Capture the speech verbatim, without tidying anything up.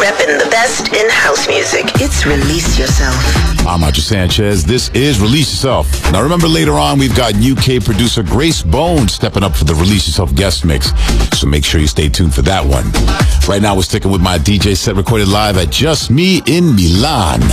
repping the best in house music. It's Release Yourself. I'm Roger Sanchez. This is Release Yourself. Now remember, later on, we've got U K producer Grace Bones stepping up for the Release Yourself guest mix. So make sure you stay tuned for that one. Right now, we're sticking with my D J set recorded live at Just Me in Milan.